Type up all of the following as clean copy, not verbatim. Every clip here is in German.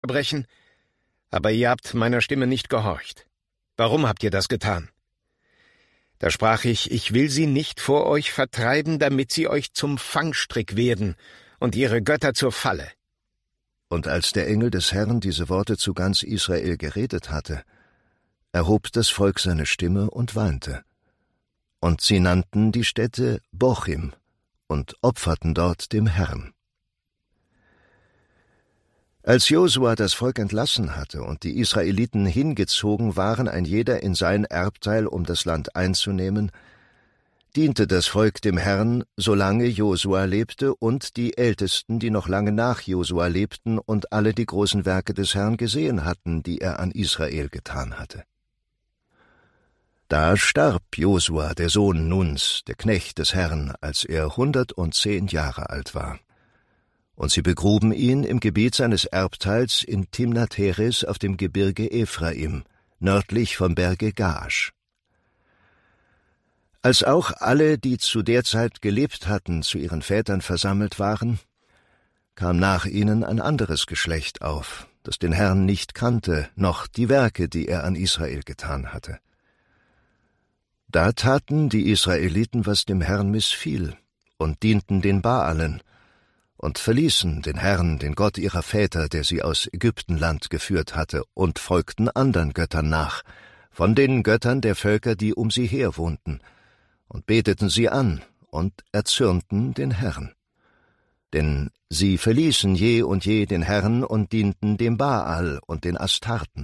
brechen? Aber ihr habt meiner Stimme nicht gehorcht. Warum habt ihr das getan? Da sprach ich, ich will sie nicht vor euch vertreiben, damit sie euch zum Fangstrick werden und ihre Götter zur Falle. Und als der Engel des Herrn diese Worte zu ganz Israel geredet hatte, erhob das Volk seine Stimme und weinte. Und sie nannten die Stätte Bochim und opferten dort dem Herrn. Als Josua das Volk entlassen hatte und die Israeliten hingezogen waren, ein jeder in sein Erbteil, um das Land einzunehmen, diente das Volk dem Herrn, solange Josua lebte, und die Ältesten, die noch lange nach Josua lebten und alle die großen Werke des Herrn gesehen hatten, die er an Israel getan hatte. Da starb Josua, der Sohn Nuns, der Knecht des Herrn, als er 110 Jahre alt war. Und sie begruben ihn im Gebiet seines Erbteils in Timnath-Heres auf dem Gebirge Ephraim, nördlich vom Berge Gaasch. Als auch alle, die zu der Zeit gelebt hatten, zu ihren Vätern versammelt waren, kam nach ihnen ein anderes Geschlecht auf, das den Herrn nicht kannte, noch die Werke, die er an Israel getan hatte. Da taten die Israeliten, was dem Herrn missfiel, und dienten den Baalen, und verließen den Herrn, den Gott ihrer Väter, der sie aus Ägyptenland geführt hatte, und folgten andern Göttern nach, von den Göttern der Völker, die um sie her wohnten, und beteten sie an und erzürnten den Herrn. Denn sie verließen je und je den Herrn und dienten dem Baal und den Astarten.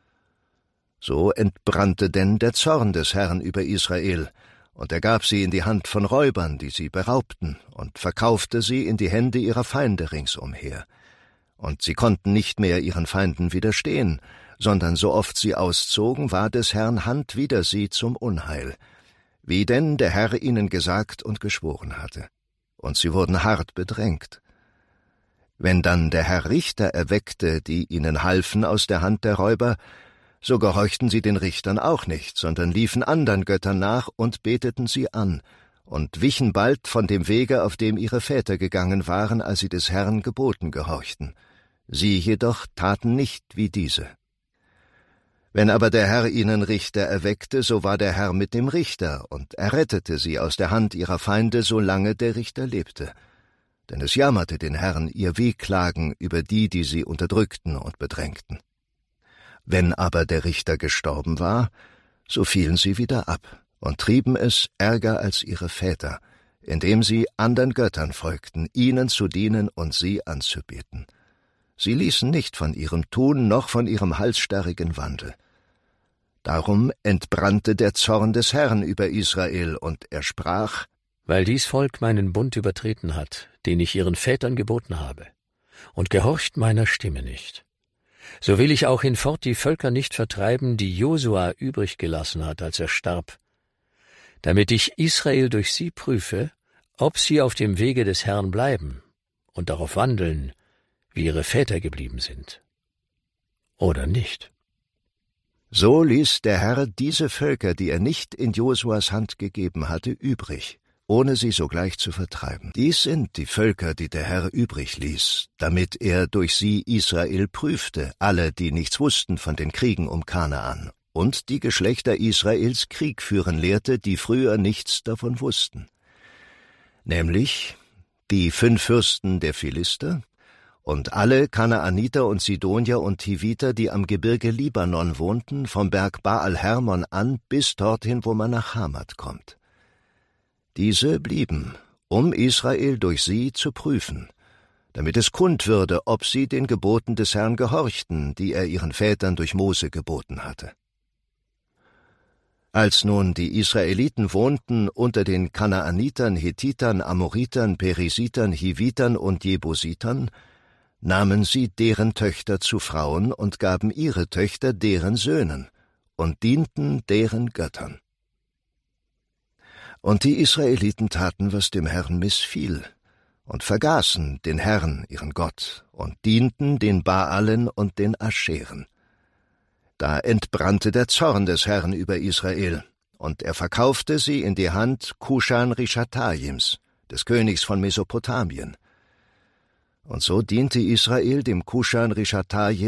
So entbrannte denn der Zorn des Herrn über Israel, und er gab sie in die Hand von Räubern, die sie beraubten, und verkaufte sie in die Hände ihrer Feinde ringsumher. Und sie konnten nicht mehr ihren Feinden widerstehen, sondern so oft sie auszogen, war des Herrn Hand wider sie zum Unheil, wie denn der Herr ihnen gesagt und geschworen hatte. Und sie wurden hart bedrängt. Wenn dann der Herr Richter erweckte, die ihnen halfen aus der Hand der Räuber, so gehorchten sie den Richtern auch nicht, sondern liefen andern Göttern nach und beteten sie an und wichen bald von dem Wege, auf dem ihre Väter gegangen waren, als sie des Herrn Geboten gehorchten. Sie jedoch taten nicht wie diese. Wenn aber der Herr ihnen Richter erweckte, so war der Herr mit dem Richter und errettete sie aus der Hand ihrer Feinde, solange der Richter lebte. Denn es jammerte den Herrn ihr Wehklagen über die, die sie unterdrückten und bedrängten. Wenn aber der Richter gestorben war, so fielen sie wieder ab und trieben es ärger als ihre Väter, indem sie andern Göttern folgten, ihnen zu dienen und sie anzubeten. Sie ließen nicht von ihrem Tun noch von ihrem halsstarrigen Wandel. Darum entbrannte der Zorn des Herrn über Israel, und er sprach: Weil dies Volk meinen Bund übertreten hat, den ich ihren Vätern geboten habe, und gehorcht meiner Stimme nicht, so will ich auch hinfort die Völker nicht vertreiben, die Josua übrig gelassen hat, als er starb, damit ich Israel durch sie prüfe, ob sie auf dem Wege des Herrn bleiben und darauf wandeln, wie ihre Väter geblieben sind, oder nicht. So ließ der Herr diese Völker, die er nicht in Josuas Hand gegeben hatte, übrig, ohne sie sogleich zu vertreiben. Dies sind die Völker, die der Herr übrig ließ, damit er durch sie Israel prüfte, alle, die nichts wussten von den Kriegen um Kanaan, und die Geschlechter Israels Krieg führen lehrte, die früher nichts davon wussten. Nämlich die 5 Fürsten der Philister und alle Kanaaniter und Sidonier und Hiviter, die am Gebirge Libanon wohnten, vom Berg Baal Hermon an bis dorthin, wo man nach Hamat kommt. Diese blieben, um Israel durch sie zu prüfen, damit es kund würde, ob sie den Geboten des Herrn gehorchten, die er ihren Vätern durch Mose geboten hatte. Als nun die Israeliten wohnten unter den Kanaanitern, Hethitern, Amoritern, Perisitern, Hivitern und Jebusitern, nahmen sie deren Töchter zu Frauen und gaben ihre Töchter deren Söhnen und dienten deren Göttern. Und die Israeliten taten, was dem Herrn missfiel, und vergaßen den Herrn, ihren Gott, und dienten den Baalen und den Ascheren. Da entbrannte der Zorn des Herrn über Israel, und er verkaufte sie in die Hand Kushan-Rishataims, des Königs von Mesopotamien. Und so diente Israel dem Kushan-Rishatayim